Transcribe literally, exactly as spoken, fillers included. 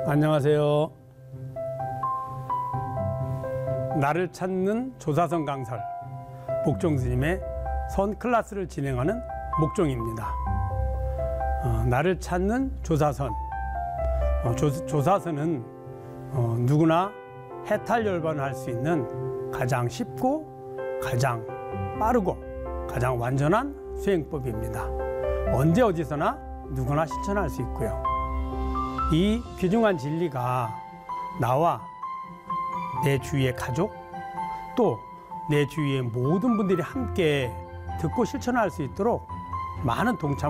안녕하세요. 나를 찾는 조사선 강설, 목종 스님의 선 클래스를 진행하는 목종입니다. 어, 나를 찾는 조사선. 어, 조, 조사선은 어, 누구나 해탈열반을 할 수 있는 가장 쉽고 가장 빠르고 가장 완전한 수행법입니다. 언제 어디서나 누구나 실천할 수 있고요. 이 귀중한 진리가 나와 내 주위의 가족, 또 내 주위의 모든 분들이 함께 듣고 실천할 수 있도록 많은 동참을